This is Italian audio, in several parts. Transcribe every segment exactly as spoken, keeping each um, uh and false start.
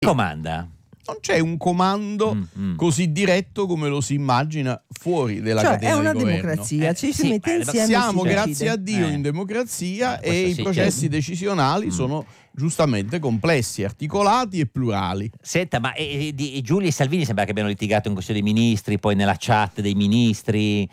Comanda? Non c'è un comando mm, mm. così diretto come lo si immagina fuori della cioè, catena è una di governo. democrazia, Eh, ci si sì, mette eh, insieme. siamo, si grazie a Dio, eh. in democrazia eh, e i sì, processi certo. decisionali mm. sono giustamente complessi, articolati e plurali. Senta, ma e, e, e Giulia e Salvini sembra che abbiano litigato in Consiglio dei Ministri, poi nella chat dei ministri.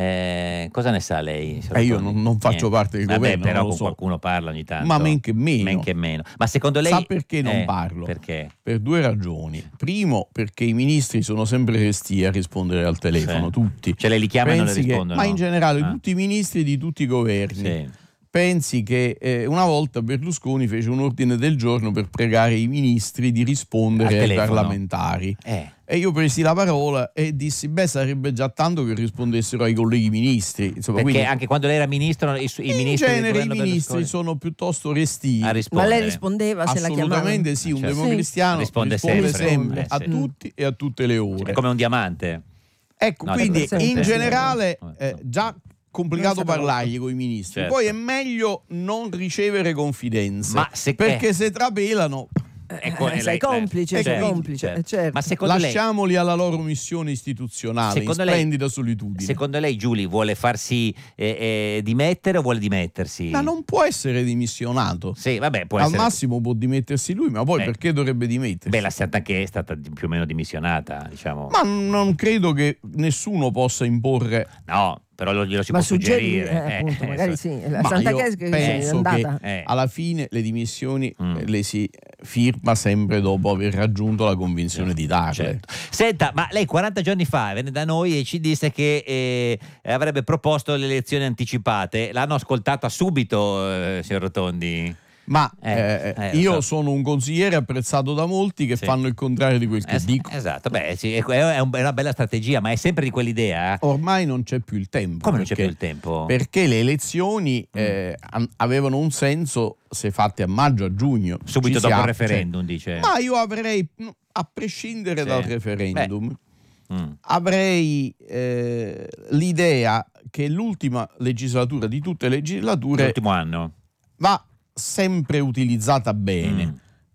Eh, cosa ne sa lei? Eh, io non, non faccio Niente. parte del Vabbè, governo, però non lo con so. qualcuno parla ogni tanto. Ma men che meno. Men che meno. Ma secondo lei sa perché non eh, parlo? Perché? Per due ragioni. Primo, perché i ministri sono sempre resti a rispondere al telefono, sì. tutti. Cioè lei li chiama e non le Pensi rispondono? Che, ma in generale ah. tutti i ministri di tutti i governi. Sì. Pensi che eh, una volta Berlusconi fece un ordine del giorno per pregare i ministri di rispondere ai parlamentari. Eh. E io presi la parola e dissi, beh, sarebbe già tanto che rispondessero ai colleghi ministri. Insomma, perché quindi, anche quando lei era ministro, i, i in ministri genere i ministri sono piuttosto restii. Ma lei rispondeva se la chiamavano? Assolutamente sì, un cioè, democristiano risponde, risponde sempre, sempre eh, a sì. tutti e a tutte le ore. È come un diamante. Ecco, no, quindi sempre, in sempre. generale eh, già complicato parlargli con i ministri, certo. poi è meglio non ricevere confidenze, Ma se, perché eh. se trapelano ecco, eh, sei complice, sei certo, complice certo. certo. Ma secondo lasciamoli lei, alla loro missione istituzionale in splendida lei, solitudine. Secondo lei Giulia vuole farsi eh, eh, dimettere o vuole dimettersi? Ma non può essere dimissionato. Sì, vabbè, può al essere... massimo può dimettersi lui, ma poi eh. perché dovrebbe dimettersi? Beh, la Santa che è stata più o meno dimissionata, diciamo. Ma non credo che nessuno possa imporre. No, però glielo si ma può suggerire, suggerire. eh, appunto, eh, magari eh, sì. La ma Santa io che penso è andata. che eh. alla fine le dimissioni mm. le si firma sempre dopo aver raggiunto la convinzione di darle. Certo. Senta, ma lei quaranta giorni fa venne da noi e ci disse che eh, avrebbe proposto le elezioni anticipate. L'hanno ascoltata subito, eh, signor Rotondi? Ma eh, eh, eh, io so. sono un consigliere apprezzato da molti che sì. fanno il contrario di quel che es- dico. Esatto, beh, sì, è, è, un, è una bella strategia, ma è sempre di quell'idea. Eh? Ormai non c'è più il tempo. Come perché, non c'è più il tempo? Perché le elezioni mm. eh, an- avevano un senso se fatte a maggio, a giugno. Subito dopo ha, il referendum, cioè, dice. Ma io avrei, a prescindere sì. dal referendum, mm. avrei eh, l'idea che l'ultima legislatura di tutte le legislature l'ultimo anno va sempre utilizzata bene. Mm.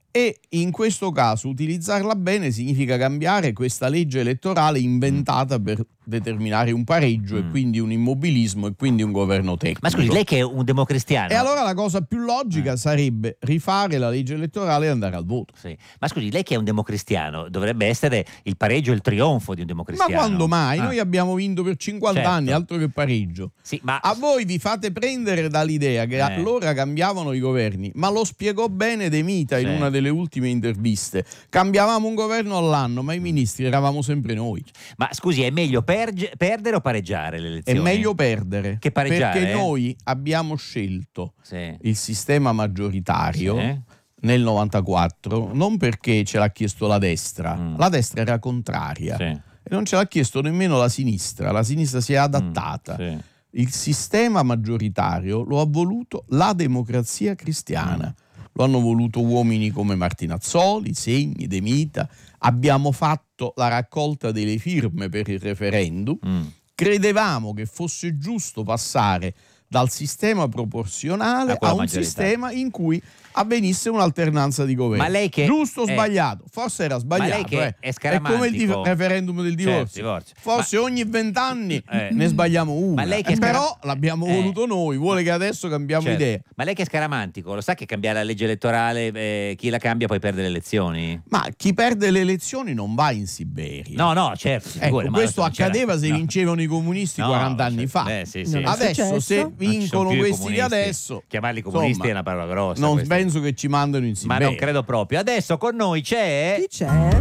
E in questo caso utilizzarla bene significa cambiare questa legge elettorale inventata mm. per determinare un pareggio mm. e quindi un immobilismo e quindi un governo tecnico. Ma scusi, lei che è un democristiano. E allora la cosa più logica eh. sarebbe rifare la legge elettorale e andare al voto. Sì. Ma scusi, lei che è un democristiano, dovrebbe essere il pareggio e il trionfo di un democristiano. Ma quando mai? Ah. Noi abbiamo vinto per cinquanta certo. anni, altro che pareggio. Sì, ma... A voi vi fate prendere dall'idea che eh. allora cambiavano i governi, ma lo spiegò bene De Mita sì. in una delle ultime interviste. Cambiavamo un governo all'anno, ma i ministri eravamo sempre noi. Ma scusi, è meglio perge- perdere o pareggiare le elezioni? È meglio perdere. Che pareggiare? Perché eh? noi abbiamo scelto sì. il sistema maggioritario sì. nel novantaquattro, non perché ce l'ha chiesto la destra, mm. la destra era contraria sì. e non ce l'ha chiesto nemmeno la sinistra, la sinistra si è adattata. Mm. Sì. Il sistema maggioritario lo ha voluto la Democrazia Cristiana. Mm. Lo hanno voluto uomini come Martinazzoli, Segni, De Mita. Abbiamo fatto la raccolta delle firme per il referendum. Mm. Credevamo che fosse giusto passare dal sistema proporzionale a un maggiorità. Sistema in cui avvenisse un'alternanza di governo. Ma lei che giusto o è... sbagliato? Forse era sbagliato. Ma lei che eh. è scaramantico. È come il div- referendum del divorzio. Certo, divorzio. Forse ma... ogni vent'anni eh. ne sbagliamo una. Ma lei che eh, scara... Però l'abbiamo eh. voluto noi. Vuole che adesso cambiamo certo. idea. Ma lei che è scaramantico, lo sa che cambiare la legge elettorale, eh, chi la cambia poi perde le elezioni? Ma chi perde le elezioni non va in Siberia. No, no, certo. Ecco, sicuro, questo ma accadeva se no. vincevano i comunisti no, quaranta anni certo. fa. Beh, sì, sì. Adesso se vincono questi di adesso, chiamarli comunisti insomma, è una parola grossa. Non questi. penso che ci mandano in Siberia. Ma non credo proprio. Adesso con noi c'è Chi c'è?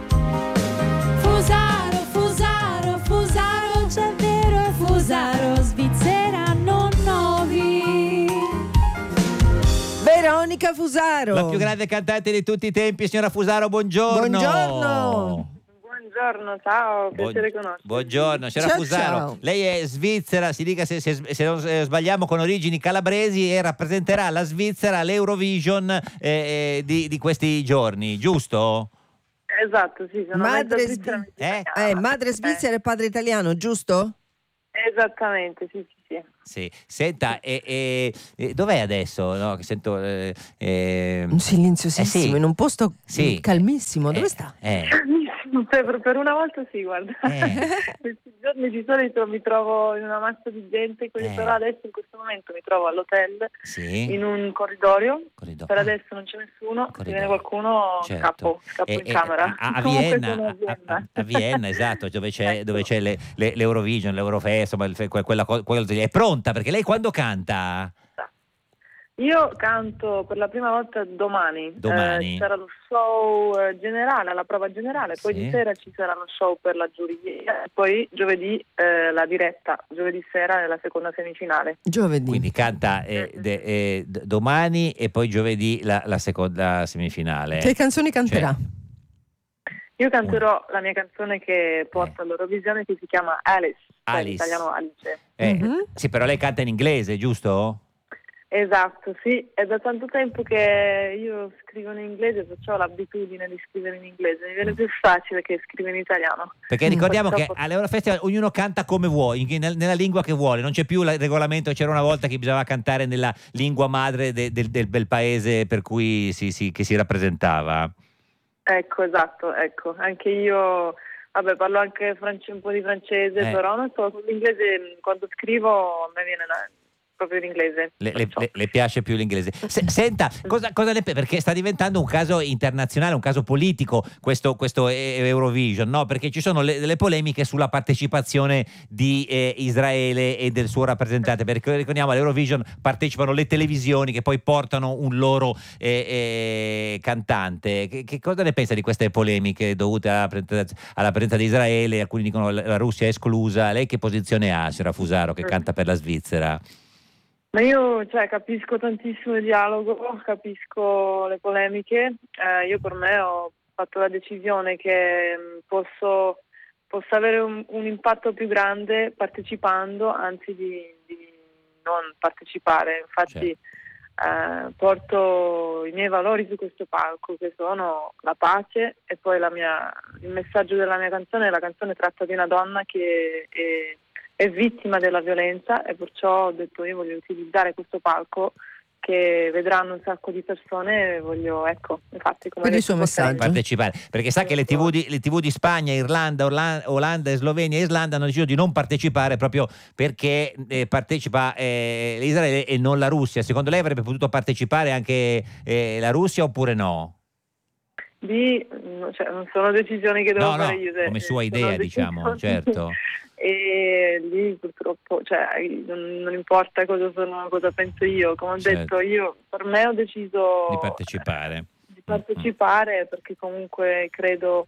Fusaro, Fusaro, Fusaro, c'è vero Fusaro, Svizzera non novi. Veronica Fusaro, la più grande cantante di tutti i tempi, signora Fusaro, buongiorno. Buongiorno. Buongiorno, ciao, piacere conoscerti. Buongiorno, signora ciao, Fusaro. Ciao. Lei è svizzera, si dica se, se, se non sbagliamo, con origini calabresi e rappresenterà la Svizzera all'Eurovision eh, eh, di, di questi giorni, giusto? Esatto, sì, sono madre, svizzera, eh? Eh, madre svizzera eh. e padre italiano, giusto? Esattamente, sì, sì, sì. Sì. Senta, e, e, e dov'è adesso? No, che sento eh, eh, un silenziosissimo, eh sì. in un posto Sì. calmissimo. Dove Eh, sta? Eh. Per, per una volta sì, guarda. Eh. Questi giorni di solito mi trovo in una massa di gente, Eh. però adesso in questo momento mi trovo all'hotel, Sì. in un corridoio. Corridoio. Per Ah. adesso non c'è nessuno, se Corridoio. viene qualcuno Certo. scappo, scappo E- in e- camera. A, a Comunque Vienna, sono a a, Vienna. a- a Vienna, esatto, dove c'è, Ecco. dove c'è le, le, l'Eurovision, l'Eurofest, insomma, il- que- quella co- quello- è pronta perché lei quando canta? Io canto per la prima volta domani. Domani. Eh, c'era lo show eh, generale, la prova generale, poi Sì. di sera ci sarà lo show per la giuria e poi giovedì eh, la diretta, giovedì sera nella seconda semifinale. Giovedì. Quindi canta eh, de- eh, d- domani e poi giovedì la, la seconda semifinale. Che canzoni canterà? Cioè, Io canterò la mia canzone che porta all'Eurovision, che si chiama Alice, cioè in Alice. italiano Alice. Eh, Mhm. Sì, però lei canta in inglese, giusto? Esatto, sì, è da tanto tempo che io scrivo in inglese, perciò ho l'abitudine di scrivere in inglese, mi viene più facile che scrivere in italiano. Perché ricordiamo che Purtroppo- all'Eurofestival ognuno canta come vuole, in- nel- nella lingua che vuole, non c'è più il regolamento, c'era una volta che bisognava cantare nella lingua madre de- del, del bel paese per cui si, si- che si rappresentava. Ecco, esatto, ecco, anche io, vabbè, parlo anche france- un po' di francese, Eh. però non so, l'inglese quando scrivo a me viene la- proprio l'inglese. Le, le- perciò. le- le piace più l'inglese. Se- senta, cosa, cosa ne pe- perché sta diventando un caso internazionale, un caso politico questo, questo E- Eurovision, no? Perché ci sono le, delle polemiche sulla partecipazione di eh, Israele e del suo rappresentante, perché ricordiamo all'Eurovision partecipano le televisioni che poi portano un loro eh, eh, cantante. Che, che cosa ne pensa di queste polemiche dovute alla, presenza- alla presenza di Israele? Alcuni dicono che la Russia è esclusa. Lei che posizione ha, signora Fusaro, che canta per la Svizzera? Ma io cioè, capisco tantissimo il dialogo, capisco le polemiche. Eh, io per me ho fatto la decisione che mh, posso, posso avere un, un impatto più grande partecipando, anzi di, di non partecipare. Infatti eh, porto i miei valori su questo palco, che sono la pace e poi la mia, il messaggio della mia canzone. La canzone tratta di una donna che è è vittima della violenza e perciò ho detto io voglio utilizzare questo palco che vedranno un sacco di persone e voglio, ecco, infatti come Quindi il suo detto, messaggio. Partecipare, perché sa che le tivù di, le tivù di Spagna, Irlanda, Orla- Olanda, Slovenia e Islanda hanno deciso di non partecipare proprio perché eh, partecipa eh, Israele e non la Russia. Secondo lei avrebbe potuto partecipare anche eh, la Russia oppure no? Di, cioè, non sono decisioni che devo No, no, fare io, come eh, sua sono idea, decisioni- diciamo, certo. E lì purtroppo, cioè, non, non importa cosa sono, cosa penso io, come ho Certo. detto io, per me ho deciso Di partecipare. di partecipare perché comunque credo,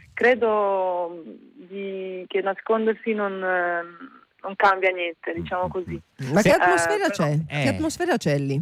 credo di, che nascondersi non, eh, non cambia niente, diciamo così. Ma Se- che atmosfera eh, c'è? eh. Che atmosfera c'è lì?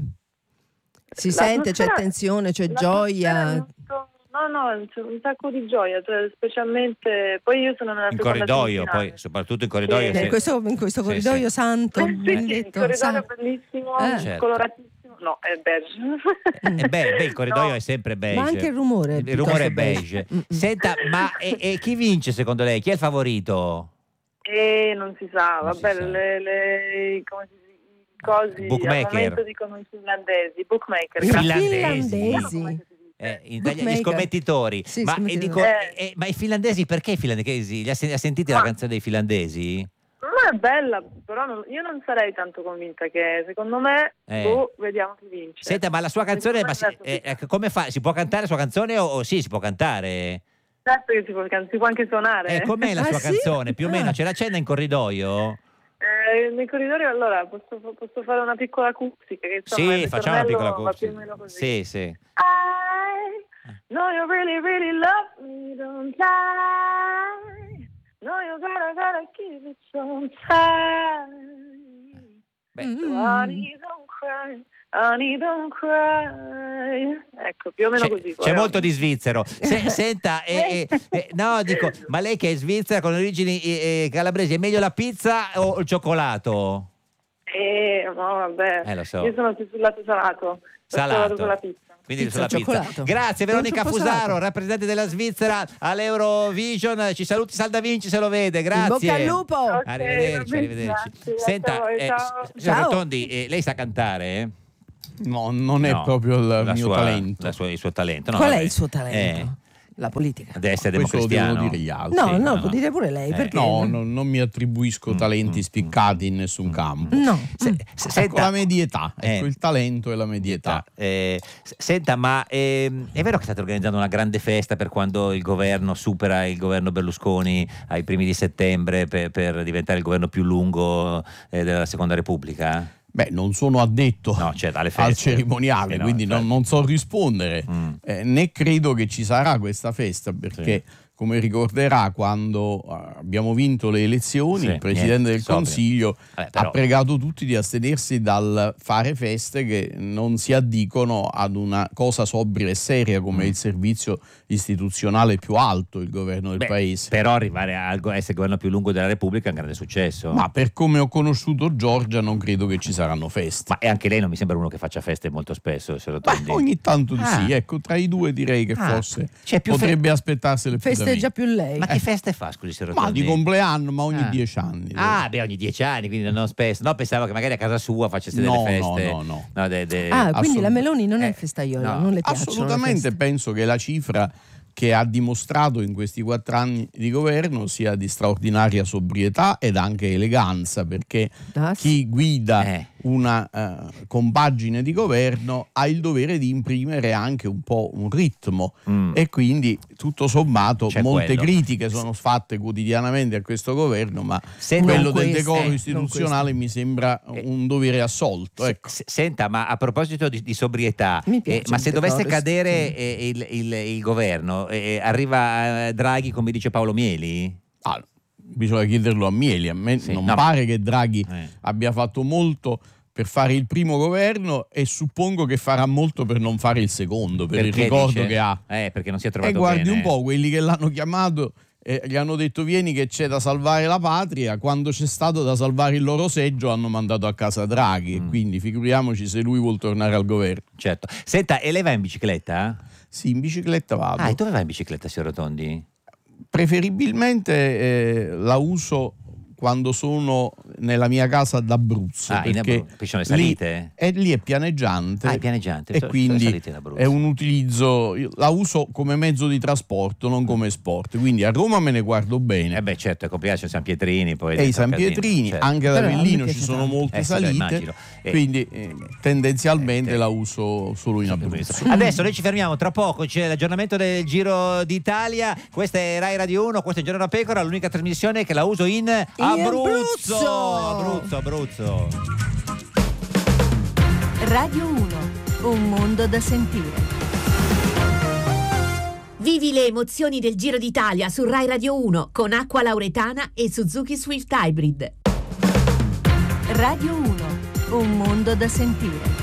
Si sente, c'è L'atmosfera- tensione, c'è l'atmosfera gioia. non so- No, no, c'è un sacco di gioia, cioè, specialmente poi io sono nella In seconda corridoio, semifinale. poi soprattutto in corridoio. Sì. se- In questo, in questo Sì, corridoio sì. santo, Eh, sì, sì, il benedetto, corridoio san- è bellissimo, Eh. Certo. coloratissimo, no, è beige. Eh beh, beh, il corridoio No. è sempre beige. Ma anche il rumore. Il rumore è piuttosto beige. Mm, mm. Senta, ma e, e chi vince secondo lei? Chi è il favorito? E non si sa, Non si vabbè, sa. le, le come si dice, i cosi Bookmaker. al momento dicono i finlandesi, bookmaker. I Finlandesi. finlandesi. Eh, in Italia- gli Bookmaker. scommettitori. Sì, ma, e scommettitori. dico, Eh. eh, ma i finlandesi perché i finlandesi? Li ha, sen- ha sentiti la Ma- canzone dei finlandesi? Ma è bella, però non- io non sarei tanto convinta che secondo me, Eh. boh, vediamo chi vince. Senta, ma la sua canzone, ma si, Secondo me eh, adesso eh, come fa? Si può cantare la sua canzone o, o sì, si può cantare? certo che si può, si può anche suonare. Eh, com'è la Ah, sua sì? canzone? Più o meno Ah. ce la c'è in corridoio? Eh, nel corridoio allora posso, posso fare una piccola acustica che insomma Sì, il facciamo una piccola ritornello va più o acustica. meno così. Sì, sì. I know you really, really love me, don't lie. No, you gotta, gotta keep it so tight. Beh, Mm. Honey, don't cry, honey, don't cry. Ecco, più o meno C'è, così. c'è poi, molto di svizzero. Se- senta, eh, eh, eh, no, dico, ma lei che è svizzera con origini eh, eh, calabresi, è meglio la pizza o il cioccolato? Eh, no, vabbè. Eh, lo so. Io sono più sul lato salato. Perciò Salato. vado con la pizza. quindi Pizza sulla al pizza. cioccolato. Grazie Veronica Non Fusaro, salato. rappresentante della Svizzera all'Eurovision. Ci saluti Salda Vinci se lo vede, grazie. In bocca al lupo. Ok, Arrivederci, va bene, arrivederci. grazie, Senta, grazie a voi, eh, ciao. signor Ciao. Rotondi, eh, lei sa cantare? Eh? No, non è No, proprio il la mio sua- talento. la sua- il suo talento. No, Qual è vabbè. il suo talento? Eh, La politica. deve essere Questo lo democristiano. devono dire gli altri. No, Sì, no, no, può no. dire pure lei. Eh. Perché? No, no, non mi attribuisco talenti spiccati in nessun campo. No. Se- Mm. se- Ecco senta, la medietà, ecco Eh. il talento e la medietà. Eh, s- senta, ma ehm, è vero che state organizzando una grande festa per quando il governo supera il governo Berlusconi ai primi di settembre per, per diventare il governo più lungo eh, della Seconda Repubblica? Beh, non sono addetto No, certo, alle al feste. cerimoniale, Eh no, quindi non, infatti. non so rispondere, Mm. eh, né credo che ci sarà questa festa, perché come ricorderà, quando eh, abbiamo vinto le elezioni, Sì, il Presidente niente, del sobrio. Consiglio Vabbè, però- ha pregato tutti di astenersi dal fare feste che non si addicono ad una cosa sobria e seria come Mm. il servizio istituzionale più alto, il governo del Beh, paese. però arrivare a a essere il governo più lungo della Repubblica è un grande successo. Ma per come ho conosciuto Giorgia non credo che ci saranno feste. Ma e anche lei non mi sembra uno che faccia feste molto spesso, se lo Beh, tondi. ogni tanto di Ah. sì, ecco, tra i due direi che Ah, forse c'è più fe- potrebbe aspettarsele più da me. Festeggia più lei. Ma che feste fa, scusi, se lo Ma tondi? di compleanno, ma ogni Ah. dieci anni. Ah, beh, ogni dieci anni, quindi non spesso. No, pensavo che magari a casa sua facesse No, delle no, feste. no, no. de- de- Ah, quindi la assolut- Meloni non è Eh, festaiola, no. non le piacciono le Assolutamente feste. penso che la cifra che ha dimostrato in questi quattro anni di governo sia di straordinaria sobrietà ed anche eleganza, perché Ah, sì. chi guida Eh. una eh, compagine di governo ha il dovere di imprimere anche un po' un ritmo Mm. e quindi tutto sommato C'è molte quello. critiche sono fatte quotidianamente a questo governo, ma Senta- quello Non del queste, decoro eh, non istituzionale mi sembra Eh. un dovere assolto. Ecco. S- Senta, ma a proposito di, di sobrietà, Mi piace eh, ma se il dovesse decoro cadere eh, il, il- il governo, eh, arriva eh, Draghi come dice Paolo Mieli? Ah, bisogna chiederlo a Mieli, a me Sì, non no. pare che Draghi Eh. abbia fatto molto per fare il primo governo e suppongo che farà molto per non fare il secondo, per il Perché ricordo dice? che ha. Eh, perché non si è E trovato guardi bene. un po', quelli che l'hanno chiamato eh, gli hanno detto vieni che c'è da salvare la patria, quando c'è stato da salvare il loro seggio hanno mandato a casa Draghi Mm. e quindi figuriamoci se lui vuol tornare al governo. Certo. Senta, e lei va in bicicletta? Sì, in bicicletta vado. Ah, e dove va in bicicletta, signor Rotondi? Preferibilmente eh, la uso quando sono nella mia casa d'Abruzzo, Ah, in perché Abruzzo. Qui ci sono le lì- salite? e lì è pianeggiante, Ah, è pianeggiante. e Sono- sono quindi salite in Abruzzo. è un utilizzo, io la uso come mezzo di trasporto, non come sport, quindi a Roma me ne guardo bene. Eh beh, certo, è complicato, c'è San Pietrini, poi e i diventa un San casino, Pietrini, certo. anche ad Però a me Avellino ci piace sono tanto. molte Eh, sì, beh, salite, immagino. Eh, quindi eh, tendenzialmente eh, la uso solo in Abruzzo. Adesso noi ci fermiamo, tra poco c'è l'aggiornamento del Giro d'Italia. Questa è Rai Radio uno, questo è Giorno da Pecora, l'unica trasmissione che la uso in Abruzzo. Abruzzo. Abruzzo, Abruzzo. Radio uno, un mondo da sentire. Vivi le emozioni del Giro d'Italia su Rai Radio uno con Acqua Lauretana e Suzuki Swift Hybrid. Radio uno, un mondo da sentire.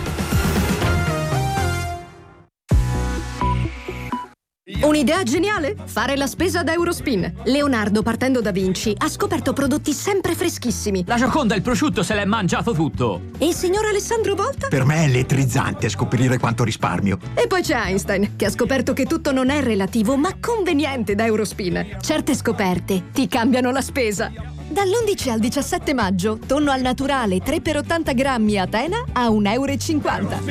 Un'idea geniale? Fare la spesa da Eurospin. Leonardo, partendo da Vinci, ha scoperto prodotti sempre freschissimi. La Gioconda, il prosciutto, se l'è mangiato tutto. E il signor Alessandro Volta? Per me è elettrizzante scoprire quanto risparmio. E poi c'è Einstein, che ha scoperto che tutto non è relativo, ma conveniente da Eurospin. Certe scoperte ti cambiano la spesa. Dall'undici al diciassette maggio, tonno al naturale tre per ottanta grammi a Atena a un euro e cinquanta.